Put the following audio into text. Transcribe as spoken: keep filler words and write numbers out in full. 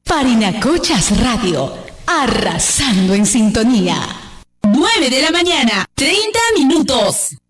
Parinacochas Radio, arrasando en sintonía. nueve de la mañana, treinta minutos.